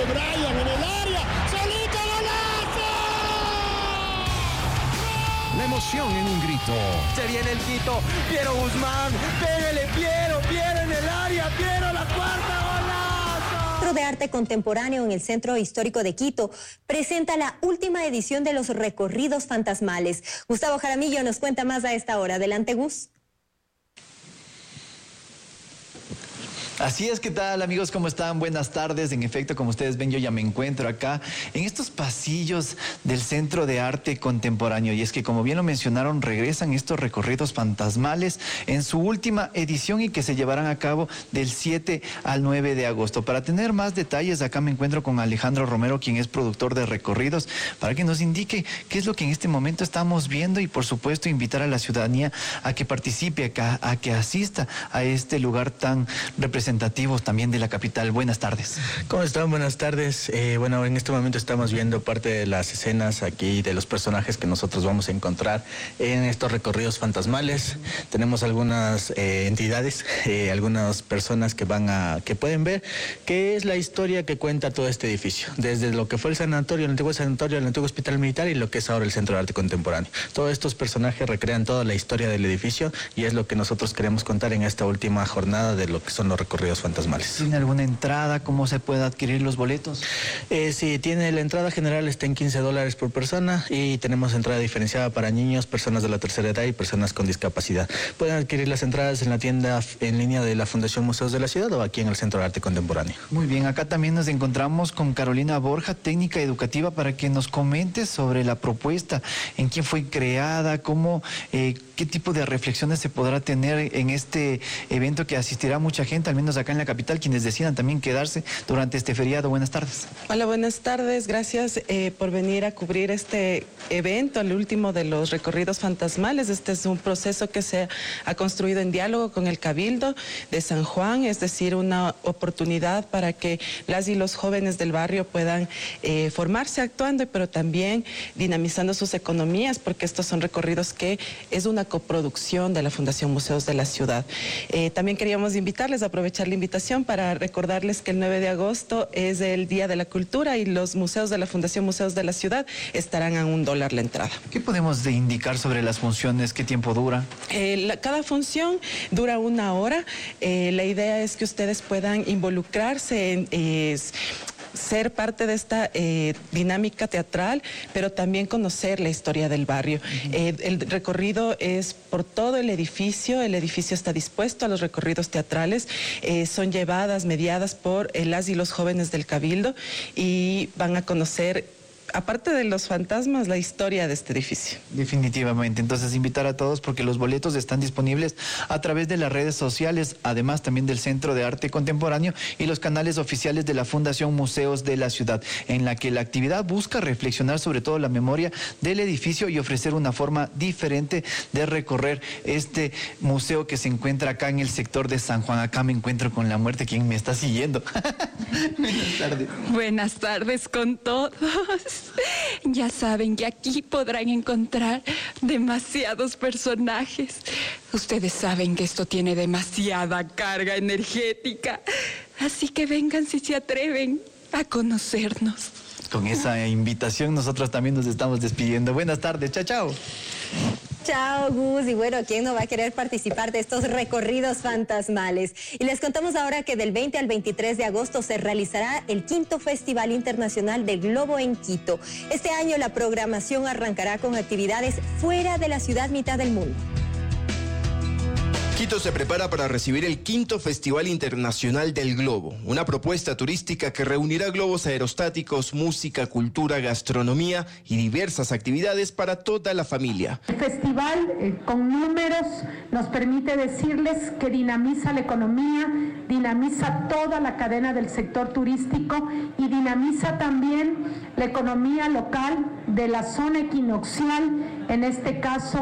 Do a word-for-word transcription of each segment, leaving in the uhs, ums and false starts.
Brian en el área. ¡Solito golazo! La emoción en un grito. Se viene el Quito. Piero Guzmán. Pégale, Piero. Piero en el área. Piero la cuarta. Centro de Arte Contemporáneo en el Centro Histórico de Quito presenta la última edición de los recorridos fantasmales. Gustavo Jaramillo nos cuenta más a esta hora. Adelante, Gus. Así es, ¿qué tal, amigos? ¿Cómo están? Buenas tardes. En efecto, como ustedes ven, yo ya me encuentro acá en estos pasillos del Centro de Arte Contemporáneo. Y es que, como bien lo mencionaron, regresan estos recorridos fantasmales en su última edición y que se llevarán a cabo del siete al nueve de agosto. Para tener más detalles, acá me encuentro con Alejandro Romero, quien es productor de recorridos, para que nos indique qué es lo que en este momento estamos viendo y, por supuesto, invitar a la ciudadanía a que participe acá, a que asista a este lugar tan representativo representativos también de la capital. Buenas tardes. ¿Cómo están? Buenas tardes. Eh, bueno, en este momento estamos viendo parte de las escenas aquí de los personajes que nosotros vamos a encontrar en estos recorridos fantasmales. Tenemos algunas eh, entidades, eh, algunas personas que van a, que pueden ver qué es la historia que cuenta todo este edificio, desde lo que fue el sanatorio, el antiguo sanatorio, el antiguo hospital militar y lo que es ahora el Centro de Arte Contemporáneo. Todos estos personajes recrean toda la historia del edificio y es lo que nosotros queremos contar en esta última jornada de lo que son los recorridos fantasmales. ¿Tiene alguna entrada? ¿Cómo se puede adquirir los boletos? Eh, sí, tiene la entrada general, está en quince dólares por persona y tenemos entrada diferenciada para niños, personas de la tercera edad y personas con discapacidad. Pueden adquirir las entradas en la tienda en línea de la Fundación Museos de la Ciudad o aquí en el Centro de Arte Contemporáneo. Muy bien, acá también nos encontramos con Carolina Borja, técnica educativa, para que nos comente sobre la propuesta, en quién fue creada, cómo, eh, qué tipo de reflexiones se podrá tener en este evento que asistirá mucha gente, al menos acá en la capital, quienes decidan también quedarse durante este feriado. Buenas tardes. Hola, buenas tardes. Gracias eh, por venir a cubrir este evento, el último de los recorridos fantasmales. Este es un proceso que se ha construido en diálogo con el Cabildo de San Juan, es decir, una oportunidad para que las y los jóvenes del barrio puedan eh, formarse actuando, pero también dinamizando sus economías, porque estos son recorridos que es una coproducción de la Fundación Museos de la Ciudad. Eh, también queríamos invitarles a aprovechar la invitación para recordarles que el nueve de agosto es el Día de la Cultura y los museos de la Fundación Museos de la Ciudad estarán a un dólar la entrada. ¿Qué podemos de indicar sobre las funciones? ¿Qué tiempo dura? Eh, la, cada función dura una hora. Eh, la idea es que ustedes puedan involucrarse en... Eh, ser parte de esta eh, dinámica teatral, pero también conocer la historia del barrio. Uh-huh. eh, el recorrido es por todo el edificio, el edificio está dispuesto a los recorridos teatrales, eh, son llevadas, mediadas por eh, las y los jóvenes del Cabildo y van a conocer, aparte de los fantasmas, la historia de este edificio. Definitivamente, entonces invitar a todos porque los boletos están disponibles a través de las redes sociales, además también del Centro de Arte Contemporáneo y los canales oficiales de la Fundación Museos de la Ciudad, en la que la actividad busca reflexionar sobre todo la memoria del edificio y ofrecer una forma diferente de recorrer este museo que se encuentra acá en el sector de San Juan. Acá me encuentro con la muerte, quien me está siguiendo. Buenas tardes. Buenas tardes con todos. Ya saben que aquí podrán encontrar demasiados personajes. Ustedes saben que esto tiene demasiada carga energética. Así que vengan si se atreven a conocernos. Con esa invitación nosotros también nos estamos despidiendo. Buenas tardes, chao, chao. Chao, Gus. Y bueno, ¿quién no va a querer participar de estos recorridos fantasmales? Y les contamos ahora que del veinte al veintitrés de agosto se realizará el quinto Festival Internacional del Globo en Quito. Este año la programación arrancará con actividades fuera de la ciudad mitad del mundo. Quito se prepara para recibir el quinto Festival Internacional del Globo, una propuesta turística que reunirá globos aerostáticos, música, cultura, gastronomía y diversas actividades para toda la familia. El festival eh, con números nos permite decirles que dinamiza la economía, dinamiza toda la cadena del sector turístico y dinamiza también la economía local de la zona equinoccial, en este caso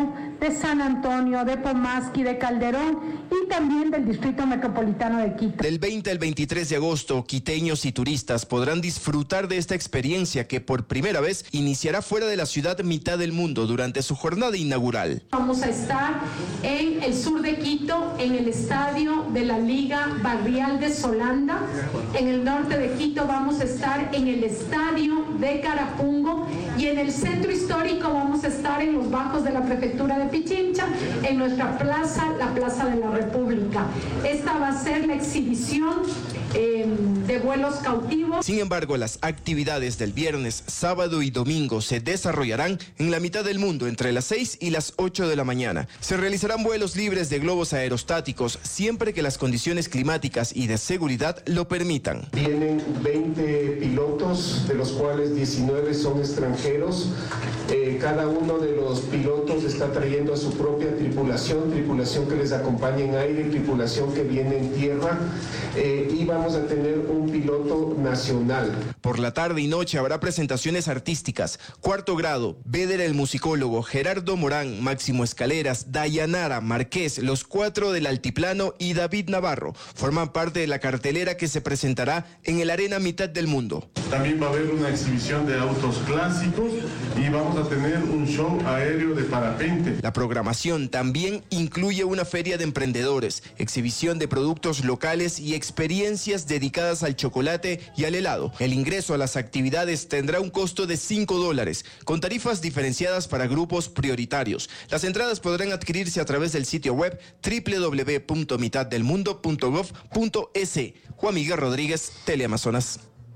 de San Antonio, de Pomasqui, de Calderón y también del Distrito Metropolitano de Quito. Del veinte al veintitrés de agosto, quiteños y turistas podrán disfrutar de esta experiencia que por primera vez iniciará fuera de la ciudad mitad del mundo durante su jornada inaugural. Vamos a estar en el sur de Quito, en el estadio de la Liga Barrial de Solanda. En el norte de Quito vamos a estar en el estadio de Carapungo y en el centro histórico vamos a estar en los bajos de la prefectura de Pichincha, en nuestra plaza, la Plaza de la República. Esta va a ser la exhibición eh, de vuelos cautivos. Sin embargo, las actividades del viernes, sábado y domingo se desarrollarán en la mitad del mundo entre las seis y las ocho de la mañana. Se realizarán vuelos libres de globos aerostáticos siempre que las condiciones climáticas y de seguridad lo permitan. Vienen veinte pilotos, de los cuales diecinueve son extranjeros. Eh, cada uno de los pilotos está trayendo a su propia tripulación, tripulación que les acompaña en aire, tripulación que viene en tierra, eh, y vamos a tener un piloto nacional. Por la tarde y noche habrá presentaciones artísticas. Cuarto grado, Beder el musicólogo, Gerardo Morán, Máximo Escaleras, Dayanara, Marqués, Los Cuatro del Altiplano y David Navarro forman parte de la cartelera que se presentará en el Arena Mitad del Mundo. También va a haber una exhibición de autos clásicos y vamos a tener un show aéreo de parapente. La programación también incluye una feria de emprendedores, exhibición de productos locales y experiencias dedicadas al chocolate y al helado. El ingreso a las actividades tendrá un costo de cinco dólares, con tarifas diferenciadas para grupos prioritarios. Las entradas podrán adquirirse a través del sitio web doble u doble u doble u punto mitad del mundo punto gov punto es. Juan Miguel Rodríguez, Teleamazonas.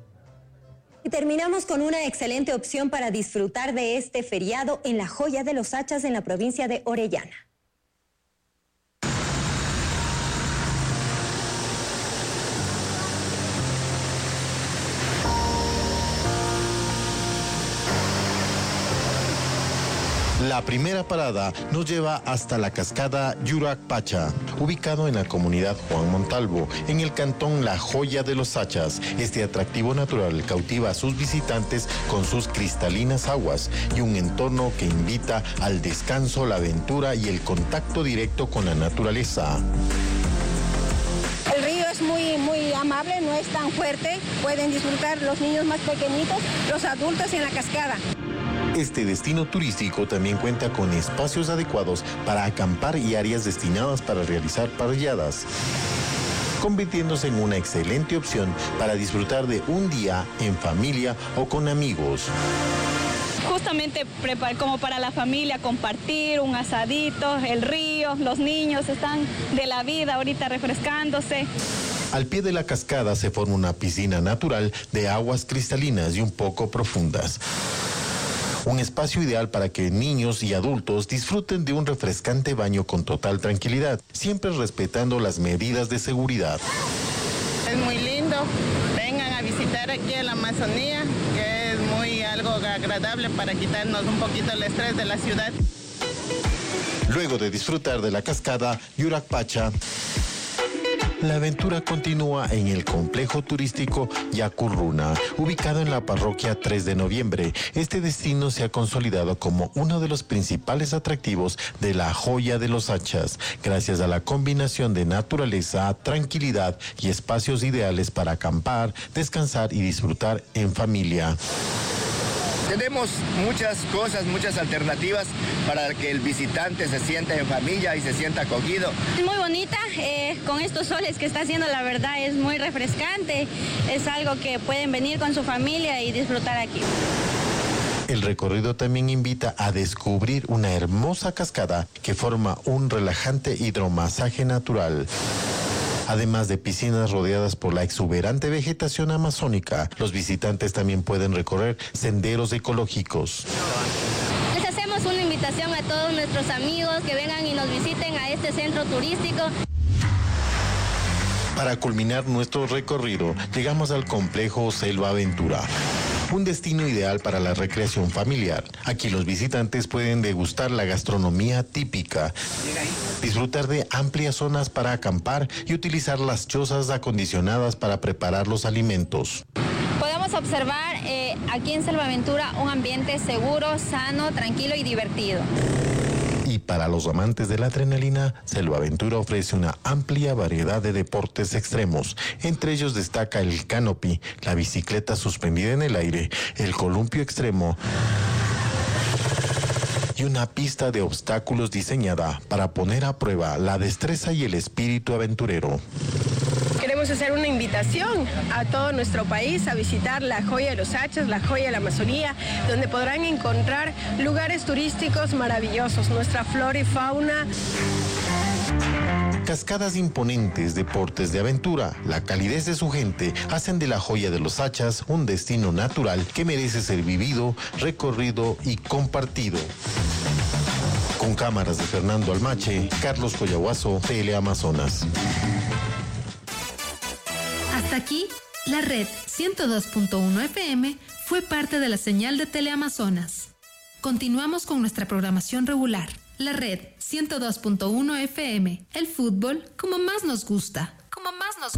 Y terminamos con una excelente opción para disfrutar de este feriado en la Joya de los Hachas en la provincia de Orellana. La primera parada nos lleva hasta la cascada Yurak Pacha, ubicado en la comunidad Juan Montalvo, en el cantón La Joya de los Hachas. Este atractivo natural cautiva a sus visitantes con sus cristalinas aguas y un entorno que invita al descanso, la aventura y el contacto directo con la naturaleza. El río es muy, muy amable, no es tan fuerte. Pueden disfrutar los niños más pequeñitos, los adultos en la cascada. Este destino turístico también cuenta con espacios adecuados para acampar y áreas destinadas para realizar parrilladas, convirtiéndose en una excelente opción para disfrutar de un día en familia o con amigos. Justamente como para la familia, compartir un asadito, el río, los niños están de la vida ahorita refrescándose. Al pie de la cascada se forma una piscina natural de aguas cristalinas y un poco profundas. Un espacio ideal para que niños y adultos disfruten de un refrescante baño con total tranquilidad, siempre respetando las medidas de seguridad. Es muy lindo, vengan a visitar aquí a la Amazonía, que es muy algo agradable para quitarnos un poquito el estrés de la ciudad. Luego de disfrutar de la cascada Yurak Pacha, la aventura continúa en el complejo turístico Yacurruna, ubicado en la parroquia tres de noviembre. Este destino se ha consolidado como uno de los principales atractivos de la Joya de los Hachas, gracias a la combinación de naturaleza, tranquilidad y espacios ideales para acampar, descansar y disfrutar en familia. Tenemos muchas cosas, muchas alternativas para que el visitante se sienta en familia y se sienta acogido. Es muy bonita, eh, con estos soles que está haciendo, la verdad es muy refrescante. Es algo que pueden venir con su familia y disfrutar aquí. El recorrido también invita a descubrir una hermosa cascada que forma un relajante hidromasaje natural. Además de piscinas rodeadas por la exuberante vegetación amazónica, los visitantes también pueden recorrer senderos ecológicos. Les hacemos una invitación a todos nuestros amigos que vengan y nos visiten a este centro turístico. Para culminar nuestro recorrido, llegamos al complejo Selva Aventura, un destino ideal para la recreación familiar. Aquí los visitantes pueden degustar la gastronomía típica, disfrutar de amplias zonas para acampar y utilizar las chozas acondicionadas para preparar los alimentos. Podemos observar eh, aquí en Selva Aventura un ambiente seguro, sano, tranquilo y divertido. Y para los amantes de la adrenalina, Selvaventura ofrece una amplia variedad de deportes extremos. Entre ellos destaca el canopy, la bicicleta suspendida en el aire, el columpio extremo y una pista de obstáculos diseñada para poner a prueba la destreza y el espíritu aventurero. Queremos hacer una invitación a todo nuestro país a visitar la Joya de los Hachas, la Joya de la Amazonía, donde podrán encontrar lugares turísticos maravillosos, nuestra flora y fauna. Cascadas imponentes, deportes de aventura, la calidez de su gente hacen de la Joya de los Hachas un destino natural que merece ser vivido, recorrido y compartido. Con cámaras de Fernando Almache, Carlos Collahuaso, Teleamazonas. Hasta aquí, la red ciento dos punto uno F M fue parte de la señal de Teleamazonas. Continuamos con nuestra programación regular. La red ciento dos punto uno F M, el fútbol como más nos gusta. Como más nos